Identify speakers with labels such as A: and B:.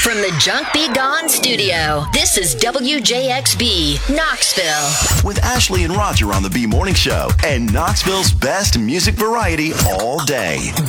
A: From the Junk Be Gone studio, this is WJXB, Knoxville.
B: With Ashley and Roger on the B Morning Show and Knoxville's best music variety all day.